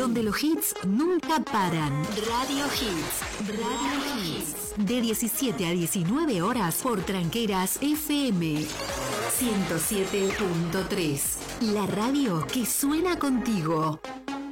donde los hits nunca paran. Radio Hits. Radio Hits. De 17 a 19 horas por Tranqueras FM 107.3. La radio que suena contigo.